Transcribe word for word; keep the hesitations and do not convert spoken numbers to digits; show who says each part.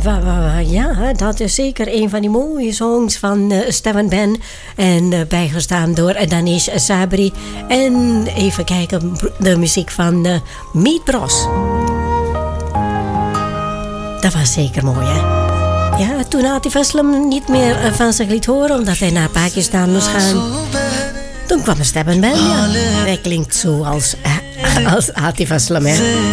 Speaker 1: wa, wa, wa, ja, dat is zeker een van die mooie songs van uh, Stefan Ben. En uh, bijgestaan door uh, Danish Sabri. En even kijken, de muziek van uh, Meat Bros. Dat was zeker mooi, hè? Ja, toen Atif Aslam niet meer uh, van zich liet horen, omdat hij naar Pakistan moest gaan. Toen kwam Stefan Ben, ja. Hij klinkt zo als, uh, als Atif Aslam, hè?